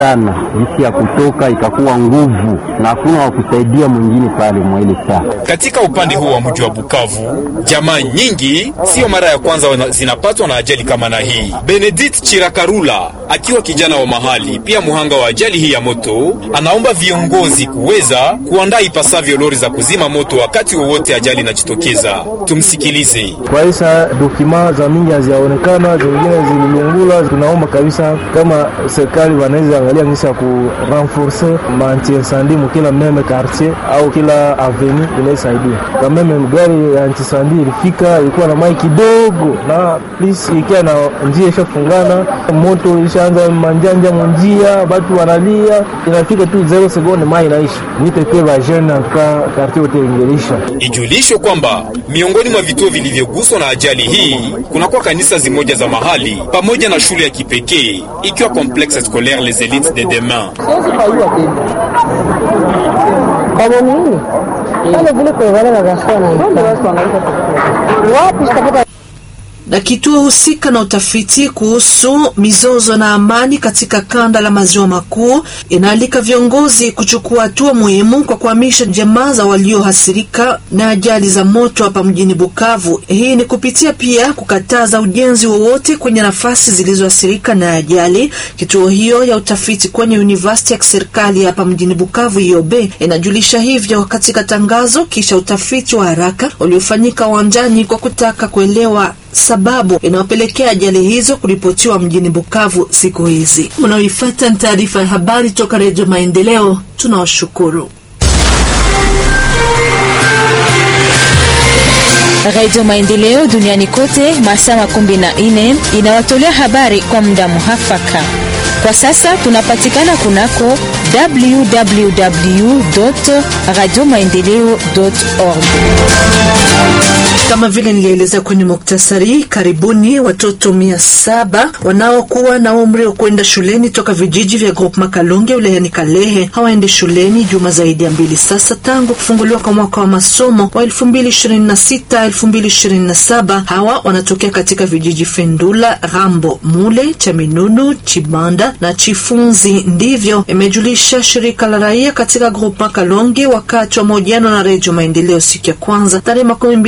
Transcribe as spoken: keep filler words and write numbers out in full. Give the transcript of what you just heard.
sana jinsi ya kutoka ikakuwa nguvu na hakuna wa kusaidia mwingine pale mwa ile saa. Katika upande huu wa mji wa Bukavu, jamaa nyingi sio mara ya kwanza zinapatwa na ajali kama na hii. Benedict Chirakarula akiwa kijana wa mahali pia muhanga wa ajali hii ya moto, anaomba viongozi kuweza kuandaa ipasavyo lori za kuzima moto wakati wowote ajali inajitokeza. Tumsikilize. Kwa isa dokima za mingi haziaonekana, zingine zililungula. Tunaomba kabisa kama serikali wanaweza angalia ngisa ku renforcer anti-incendie mkila meme quartier au kila avenue inasaidia. Kama meme gari ya anti-incendie ilifika ilikuwa na mai kidogo na please ikiwa na njia ishafungana, moto ishaanza manjanja munjia, watu wanalia, inafika tu zero sekunde mai inaishi. Niteke ba jeune kwa quartier yote ingelisha. Ijulisho kwamba miongoni mwa vituo vilivyoguswa na ajali hii kunakuwa kanisa zimoja za mahali pamoja na shule ya kipekee ikiwa complexe scolaire les élites de demain. Na kituo husika na utafiti kuhusu mizozo na amani katika kanda la maziwa makuu inaalika viongozi kuchukua hatua muhimu kwa kuhamisha jamaa za waliohasirika na ajali za moto hapa mjini Bukavu. Hii ni kupitia pia kukataza ujenzi wowote kwenye nafasi zilizohasirika na ajali. Kituo hiyo ya utafiti kwenye University ya kiserikali hapa mjini Bukavu I O B inajulisha hivyo katika tangazo kisha utafiti wa haraka uliofanyika uwanjani kwa kutaka kuelewa sababu inayopelekea ajali hizo kuripotiwa mjini Bukavu siku hizi. Mnaoifuata ni taarifa ya habari toka Radio Maendeleo. Tunawashukuru. Radio Maendeleo duniani kote masaa makumi na nne inawatolea habari kwa muda muhafaka. Kwa sasa tunapatikana kunako w w w dot radio maendeleo dot org. Kama vile nilieleza kwenye muktasari, karibuni watoto mia saba wanaokuwa na umri wa kwenda shuleni toka vijiji vya Groupement Kalonge wilayani Kalehe hawaendi shuleni juma zaidi ya mbili sasa tangu kufunguliwa kwa mwaka wa masomo wa elfu mbili ishirini na sita elfu mbili ishirini na saba. Hawa wanatokea katika vijiji Fendula, Rambo, Mule, Chaminunu, Chibanda na Chifunzi. Ndivyo imejulisha shirika la raia katika Groupement Kalonge wakati wa mahojiano na Radio Maendeleo siku ya kwanza tarehe